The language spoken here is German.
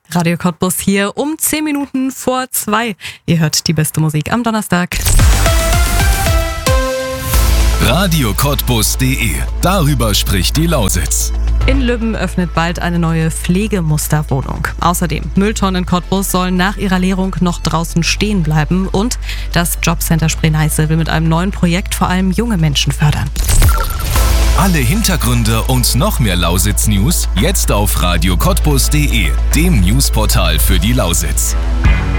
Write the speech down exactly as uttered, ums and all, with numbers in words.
Radio Cottbus hier um zehn Minuten vor zwei. Ihr hört die beste Musik am Donnerstag. Radio Cottbus punkt de. Darüber spricht die Lausitz. In Lübben öffnet bald eine neue Pflegemusterwohnung. Außerdem, Mülltonnen in Cottbus sollen nach ihrer Leerung noch draußen stehen bleiben. Und das Jobcenter Spree-Neiße will mit einem neuen Projekt vor allem junge Menschen fördern. Alle Hintergründe und noch mehr Lausitz-News jetzt auf Radio Cottbus punkt de, dem Newsportal für die Lausitz.